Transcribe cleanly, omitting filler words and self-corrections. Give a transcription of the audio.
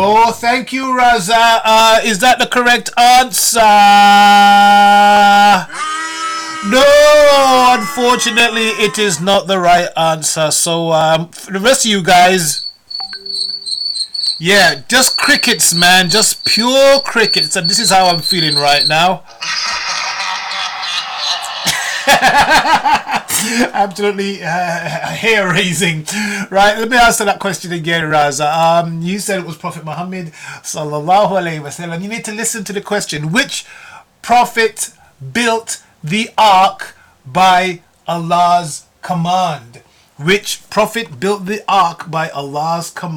Oh, thank you, Raza. Is that the correct answer? No, unfortunately, it is not the right answer. So, for the rest of you guys, yeah, just crickets, man. Just pure crickets. And this is how I'm feeling right now. Absolutely hair raising. Right, let me answer that question again, Raza. You said it was Prophet Muhammad sallallahu alaihi wasallam. You need to listen to the question. Which prophet built the ark by Allah's command? Which prophet built the ark by Allah's command?